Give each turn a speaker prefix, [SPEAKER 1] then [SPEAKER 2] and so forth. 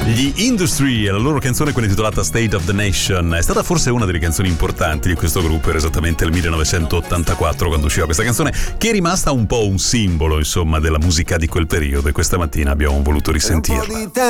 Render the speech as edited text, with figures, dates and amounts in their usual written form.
[SPEAKER 1] Gli Industry e la loro canzone, quella intitolata State of the Nation, è stata forse una delle canzoni importanti di questo gruppo. Era esattamente il 1984 quando usciva questa canzone, che è rimasta un po' un simbolo, insomma, della musica di quel periodo, e questa mattina abbiamo voluto risentirla.